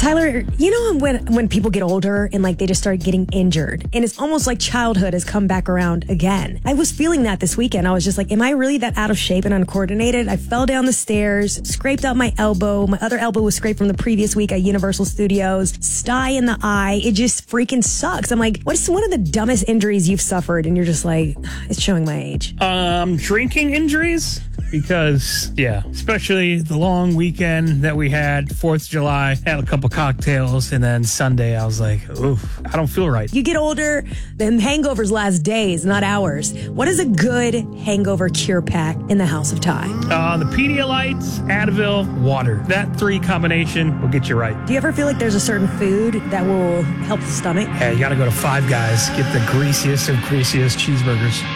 Tyler, you know when people get older and like they just start getting injured and it's almost like childhood has come back around again. I was feeling that this weekend. I was just like, am I really that out of shape and uncoordinated? I fell down the stairs, scraped out my elbow. My other elbow was scraped from the previous week at Universal Studios. Sty in the eye. It just freaking sucks. I'm like, what's one of the dumbest injuries you've suffered? And you're just like, it's showing my age. Drinking injuries. Because, especially the long weekend that we had, 4th of July, had a couple cocktails, and then Sunday I was like, oof, I don't feel right. You get older, then hangovers last days, not hours. What is a good hangover cure pack in the House of Ty? The Pedialyte, Advil, water. That 3 combination will get you right. Do you ever feel like there's a certain food that will help the stomach? Yeah, you got to go to Five Guys, get the greasiest of greasiest cheeseburgers.